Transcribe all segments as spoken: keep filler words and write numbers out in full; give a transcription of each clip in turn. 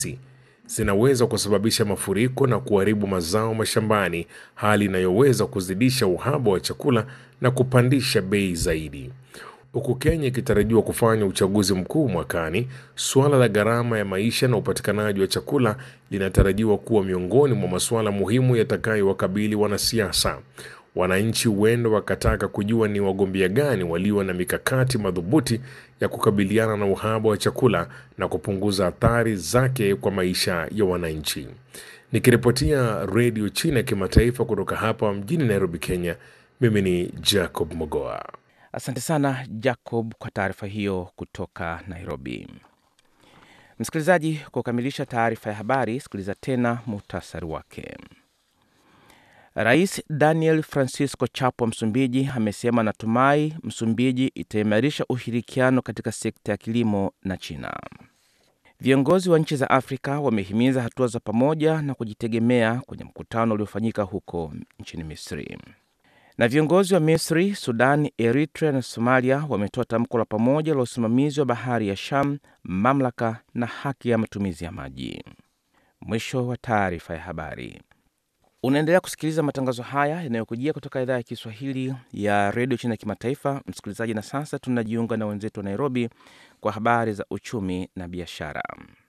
zinaweza kusababisha mafuriko na kuharibu mazao mashambani, hali inayoweza kuzidisha uhaba wa chakula na kupandisha bei zaidi. Huku Kenya ikitarajiwa kufanya uchaguzi mkuu mwakani, suala la gharama ya maisha na upatikanaji wa chakula linatarajiwa kuwa miongoni mwa masuala muhimu yatakayowakabili wanasiasa. Wananchi huenda wakataka kujua ni wagombea gani walio na mikakati madhubuti ya kukabiliana na uhaba wa chakula na kupunguza athari zake kwa maisha ya wananchi. Nikiripotia Radio China Kimataifa kutoka hapa mjini Nairobi, Kenya, mimi ni Jacob Mogoa. Asante sana Jacob kwa taarifa hiyo kutoka Nairobi. Msikilizaji, kukamilisha taarifa ya habari, sikiliza tena muhtasari wake. Rais Daniel Francisco Chapo Msumbiji amesema natumai Msumbiji itaimarisha ushirikiano katika sekta ya kilimo na China. Viongozi wa nchi za Afrika wamehimiza hatua za pamoja na kujitegemea kwenye mkutano uliofanyika huko nchini Misri. Na viongozi wa Misri, Sudan, Eritrea na Somalia wametoa tamko la pamoja la usimamizi wa bahari ya Sham, mamlaka na haki ya matumizi ya maji. Mwisho wa taarifa ya habari. Unaendelea kusikiliza matangazo haya yanayokujia kutoka idhaa ya Kiswahili ya Radio China Kimataifa, msikilizaji, na sasa tunajiunga na wenzetu wa Nairobi kwa habari za uchumi na biashara.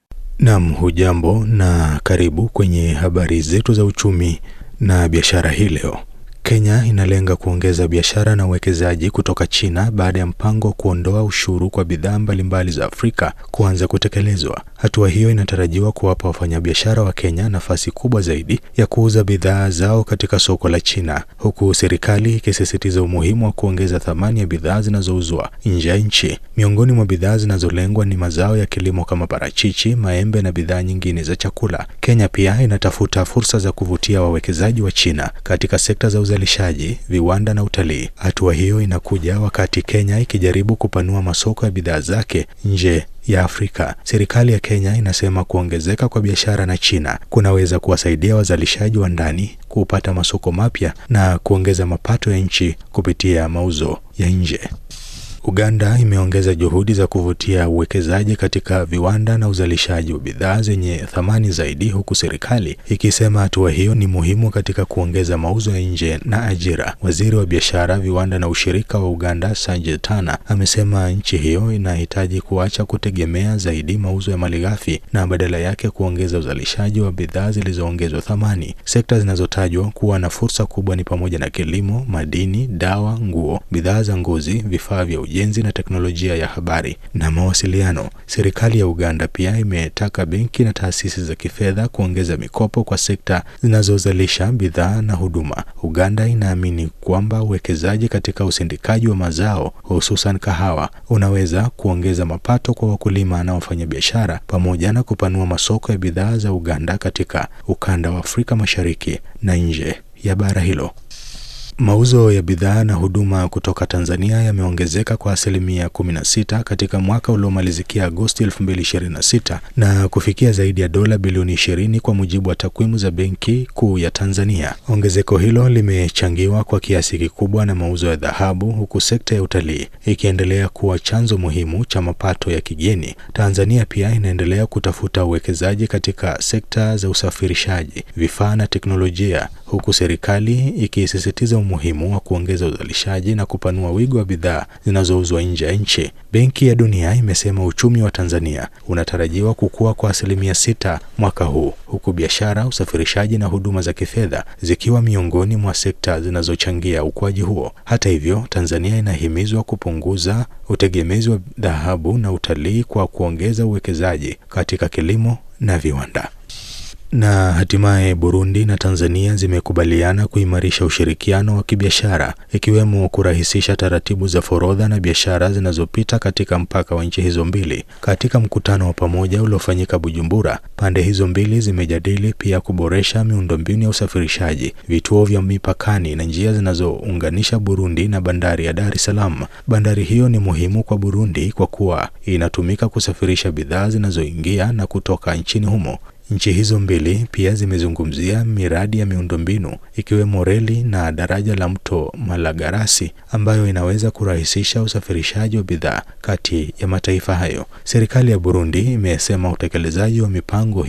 Naam, hujambo na karibu kwenye habari zetu za uchumi na biashara hii leo. Kenya inalenga kuongeza biashara na uwekezaji kutoka China baada ya mpango wa kuondoa ushuru kwa bidhaa mbalimbali za Afrika kuanza kutekelezwa. Hatua hiyo inatarajiwa kuwapa wafanyabiashara wa Kenya nafasi kubwa zaidi ya kuuza bidhaa zao katika soko la China, huku serikali ikisisitiza umuhimu wa kuongeza thamani ya bidhaa zinazouzwa nje ya nchi. Miongoni mwa bidhaa zinazolengwa ni mazao ya kilimo kama parachichi, maembe na bidhaa nyingine za chakula. Kenya pia inatafuta fursa za kuvutia wawekezaji wa China katika sekta za uzalishaji, viwanda na utalii. Hatua hiyo inakuja wakati Kenya ikijaribu kupanua masoko ya bidhaa zake nje ya Afrika. Serikali ya Kenya inasema kuongezeka kwa biashara na China kunaweza kuwasaidia wazalishaji wa ndani kupata masoko mapya na kuongeza mapato ya nchi kupitia mauzo ya nje. Uganda imeongeza juhudi za kuvutia uwekezaji katika viwanda na uzalishaji wa bidhaa zenye thamani zaidi, huku serikali ikisema hatua hiyo ni muhimu katika kuongeza mauzo ya nje na ajira. Waziri wa biashara, viwanda na ushirika wa Uganda, Sanjay Tana, amesema nchi hiyo inahitaji kuacha kutegemea zaidi mauzo ya malighafi na badala yake kuongeza uzalishaji wa bidhaa zilizoongezwa thamani. Sekta zinazotajwa kuwa na fursa kubwa ni pamoja na kilimo, madini, dawa, nguo, bidhaa za ngozi, vifaa vya ujenzi na teknolojia ya habari na mawasiliano. Serikali ya Uganda pia imetaka benki na taasisi za kifedha kuongeza mikopo kwa sekta zinazozalisha bidhaa na huduma. Uganda inaamini kwamba uwekezaji katika usindikaji wa mazao, hususan kahawa, unaweza kuongeza mapato kwa wakulima na wafanyabiashara pamoja na kupanua masoko ya bidhaa za Uganda katika ukanda wa Afrika Mashariki na nje ya bara hilo. Mauzo ya bidhaa na huduma kutoka Tanzania yameongezeka kwa asilimia kumi na sita katika mwaka uliomalizikia Agosti elfu mbili ishirini na sita na kufikia zaidi ya dola bilioni ishirini kwa mujibu wa takwimu za Benki Kuu ya Tanzania. Ongezeko hilo limechangiwa kwa kiasi kikubwa na mauzo ya dhahabu, huku sekta ya utalii ikiendelea kuwa chanzo muhimu cha mapato ya kigeni. Tanzania pia inaendelea kutafuta uwekezaji katika sekta za usafirishaji, vifaa na teknolojia, huku serikali ikisisitiza umuhimu wa kuongeza uzalishaji na kupanua wigo wa bidhaa zinazouzwa nje ya nchi. Benki ya Dunia imesema uchumi wa Tanzania unatarajiwa kukua kwa asilimia sita mwaka huu, huku biashara, usafirishaji na huduma za kifedha zikiwa miongoni mwa sekta zinazochangia ukuaji huo. Hata hivyo, Tanzania inahimizwa kupunguza utegemezi wa dhahabu na utalii kwa kuongeza uwekezaji katika kilimo na viwanda. Na hatimaye Burundi na Tanzania zimekubaliana kuimarisha ushirikiano wa kibiashara, ikiwemo kurahisisha taratibu za forodha na biashara zinazopita katika mpaka wa nchi hizo mbili. Katika mkutano wa pamoja uliofanyika Bujumbura, pande hizo mbili zimejadili pia kuboresha miundombinu ya usafirishaji, vituo vya mipakani na njia zinazounganisha Burundi na bandari ya Dar es Salaam. Bandari hiyo ni muhimu kwa Burundi kwa kuwa inatumika kusafirisha bidhaa zinazoingia na kutoka nchini humo. Nchi hizo mbili pia zimezungumzia miradi ya miundombinu ikiwemo reli na daraja la mto Malagarasi ambayo inaweza kurahisisha usafirishaji wa bidhaa kati ya mataifa hayo. Serikali ya Burundi imesema utekelezaji wa mipango